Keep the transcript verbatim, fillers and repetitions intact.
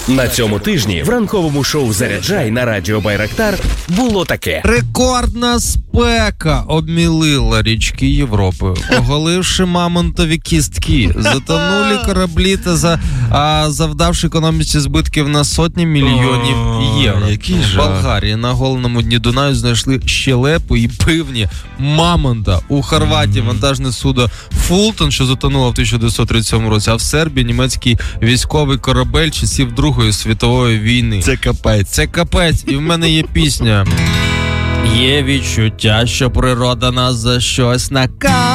На цьому тижні в ранковому шоу «Заряджай» на радіо Байрактар було таке. Рекордна спека обмілила річки Європи, оголивши мамонтові кістки. Затонули кораблі та за, а, завдавши економіці збитків на сотні мільйонів євро. Який В Болгарії на головному дні Дунаю знайшли щелепу і пивні мамонта. У Хорватії вантажне судно «Фултон», що затонуло в тисяча дев'ятсот тридцять сьомому році, а в Сербії німецький військовий корабель часів Другої світової війни. Це капець. Це капець. І в мене є пісня. Є відчуття, що природа нас за щось наказує.